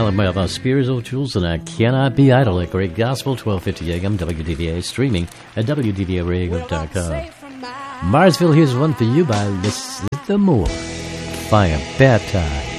Alan of Spiritual Tools, and I Cannot Be Idle at Great Gospel, 1250 AM, WDVA, streaming at WDVAradio.com. Marsville, here's one for you by Lisa Moore. Fire Baptized.